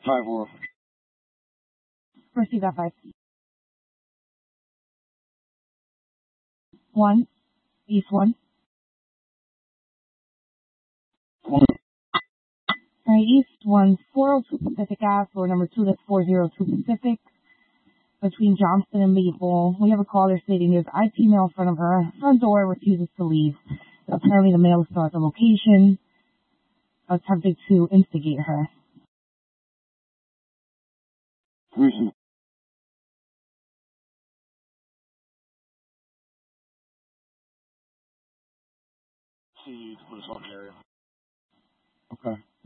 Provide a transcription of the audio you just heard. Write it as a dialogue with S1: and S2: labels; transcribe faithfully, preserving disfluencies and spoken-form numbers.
S1: five four.
S2: Proceed at five. One. East one.
S1: One.
S2: Alright, East one, four oh two Pacific Ave, floor number two, that's four oh two Pacific, between Johnston and Maple. We have a caller stating there's I P mail in front of her. Front door refuses to leave. Apparently the mail is still at the location, attempting to instigate her.
S1: Recent. See, put us on the area. Okay.